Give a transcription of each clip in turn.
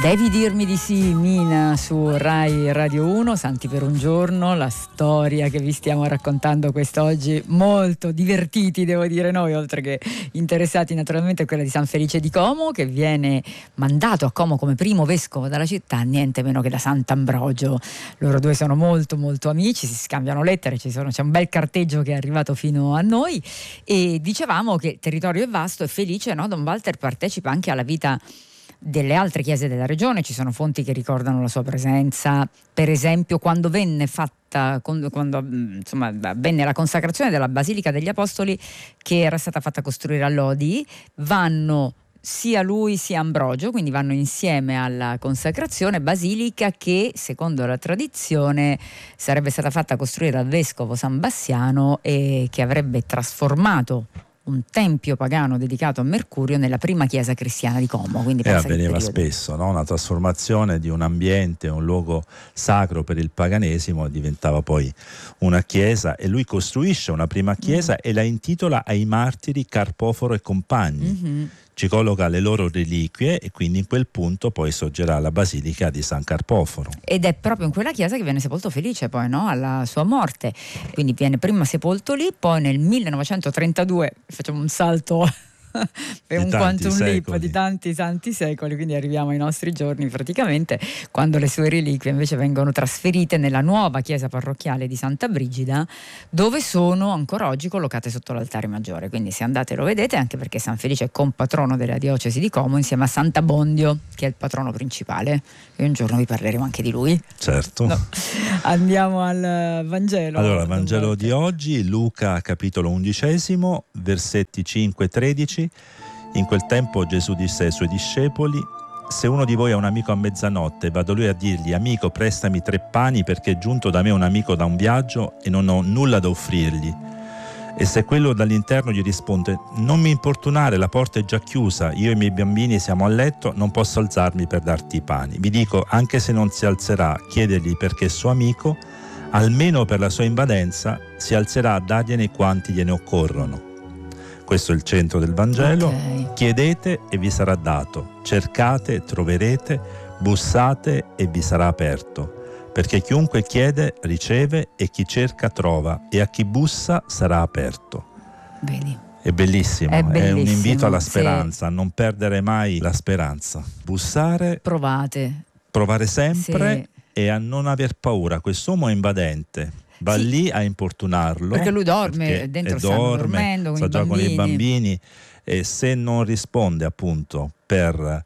Devi dirmi di sì, Mina, su Rai Radio 1, Santi per un giorno, la storia che vi stiamo raccontando quest'oggi, molto divertiti devo dire noi, oltre che interessati naturalmente, è quella di San Felice di Como, che viene mandato a Como come primo vescovo dalla città, niente meno che da Sant'Ambrogio. Loro due sono molto molto amici, si scambiano lettere, c'è un bel carteggio che è arrivato fino a noi, e dicevamo che il territorio è vasto e Felice, no? Don Walter partecipa anche alla vita delle altre chiese della regione. Ci sono fonti che ricordano la sua presenza, per esempio quando venne venne la consacrazione della Basilica degli Apostoli, che era stata fatta costruire a Lodi. Vanno sia lui sia Ambrogio, quindi vanno insieme alla consacrazione, basilica che secondo la tradizione sarebbe stata fatta costruire dal vescovo San Bassiano e che avrebbe trasformato un tempio pagano dedicato a Mercurio nella prima chiesa cristiana di Como. Quindi avveniva spesso, no? Una trasformazione di un ambiente, un luogo sacro per il paganesimo, diventava poi una chiesa, e lui costruisce una prima chiesa e la intitola ai martiri Carpoforo e compagni. Ci colloca le loro reliquie e quindi in quel punto poi sorgerà la basilica di San Carpoforo. Ed è proprio in quella chiesa che viene sepolto Felice poi, no? Alla sua morte. Quindi viene prima sepolto lì, poi nel 1932 facciamo un salto per un quantum leap di tanti santi secoli, quindi arriviamo ai nostri giorni praticamente, quando le sue reliquie invece vengono trasferite nella nuova chiesa parrocchiale di Santa Brigida, dove sono ancora oggi collocate sotto l'altare maggiore. Quindi se andate lo vedete, anche perché San Felice è compatrono della diocesi di Como insieme a Sant'Abbondio, che è il patrono principale, e un giorno vi parleremo anche di lui. Certo. No. Andiamo al Vangelo. Allora, il Vangelo di oggi, Luca capitolo 11, versetti 5-13. In quel tempo Gesù disse ai suoi discepoli: se uno di voi ha un amico a mezzanotte, vado lui a dirgli: amico, prestami 3 pani perché è giunto da me un amico da un viaggio e non ho nulla da offrirgli. E se quello dall'interno gli risponde: non mi importunare, la porta è già chiusa, io e i miei bambini siamo a letto, non posso alzarmi per darti i pani. Vi dico, anche se non si alzerà, chiedergli perché è suo amico, almeno per la sua invadenza si alzerà a dargliene quanti gliene occorrono. Questo è il centro del Vangelo. Okay. Chiedete e vi sarà dato, cercate e troverete, bussate e vi sarà aperto, perché chiunque chiede riceve e chi cerca trova e a chi bussa sarà aperto. Vedi. È bellissimo, è un invito alla speranza, a non perdere mai la speranza. Bussare, provare sempre, sì, e a non aver paura. Quest'uomo è invadente. Va lì a importunarlo perché lui dorme, dentro stanno dormendo, sta già con i bambini, e se non risponde appunto per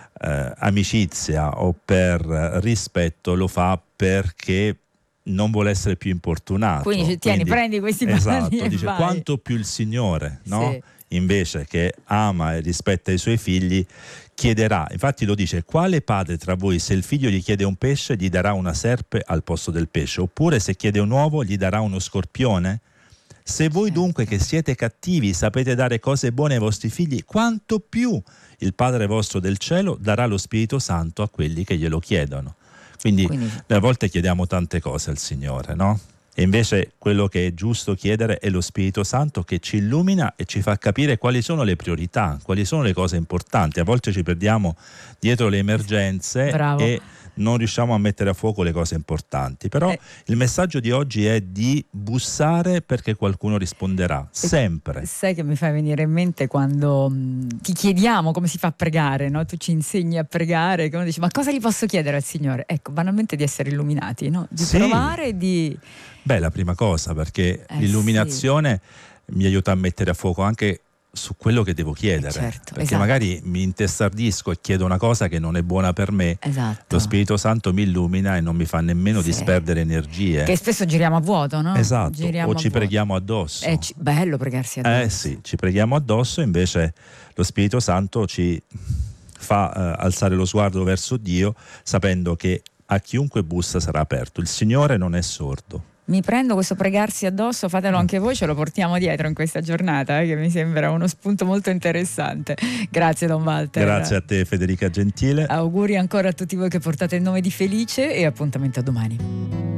amicizia o per rispetto, lo fa perché non vuole essere più importunato. Quindi prendi questi bambini. Esatto, dice vai. Quanto più il Signore, no? Sì. Invece che ama e rispetta i suoi figli, chiederà. Infatti lo dice: quale padre tra voi, se il figlio gli chiede un pesce, gli darà una serpe al posto del pesce? Oppure se chiede un uovo, gli darà uno scorpione? Se voi dunque, che siete cattivi, sapete dare cose buone ai vostri figli, quanto più il Padre vostro del cielo darà lo Spirito Santo a quelli che glielo chiedono. Quindi a volte chiediamo tante cose al Signore, no? E invece quello che è giusto chiedere è lo Spirito Santo, che ci illumina e ci fa capire quali sono le priorità, quali sono le cose importanti. A volte ci perdiamo dietro le emergenze. Bravo. E non riusciamo a mettere a fuoco le cose importanti. Però il messaggio di oggi è di bussare perché qualcuno risponderà, sempre. Sai che mi fa venire in mente quando ti chiediamo come si fa a pregare, no? Tu ci insegni a pregare, che uno dice: ma cosa gli posso chiedere al Signore? Ecco, banalmente di essere illuminati, no? Di provare e di... Beh, la prima cosa, perché l'illuminazione mi aiuta a mettere a fuoco anche su quello che devo chiedere, certo, perché magari mi intestardisco e chiedo una cosa che non è buona per me. Lo Spirito Santo mi illumina e non mi fa nemmeno disperdere energie, che spesso giriamo a vuoto, no? Esatto. O ci preghiamo addosso. Bello pregarsi addosso. Sì, ci preghiamo addosso, invece lo Spirito Santo ci fa alzare lo sguardo verso Dio, sapendo che a chiunque bussa sarà aperto. Il Signore non è sordo. Mi prendo questo pregarsi addosso, fatelo anche voi, ce lo portiamo dietro in questa giornata, che mi sembra uno spunto molto interessante. Grazie Don Walter. Grazie a te Federica Gentile. Auguri ancora a tutti voi che portate il nome di Felice e appuntamento a domani.